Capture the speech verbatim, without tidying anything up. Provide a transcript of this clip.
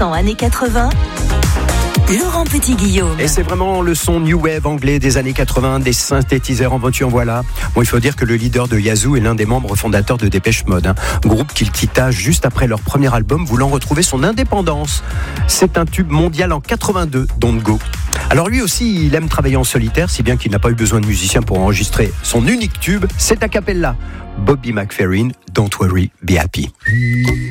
cent années quatre-vingts. Laurent Petit-Guillaume. Et c'est vraiment le son New Wave anglais des années quatre-vingts, des synthétiseurs en voiture, voilà. Bon, il faut dire que le leader de Yazoo est l'un des membres fondateurs de Dépêche Mode, hein, groupe qu'il quitta juste après leur premier album, voulant retrouver son indépendance. C'est un tube mondial en quatre-vingt-deux, Don't Go. Alors lui aussi, il aime travailler en solitaire, si bien qu'il n'a pas eu besoin de musiciens pour enregistrer son unique tube, c'est a cappella. Bobby McFerrin, Don't Worry, Be Happy.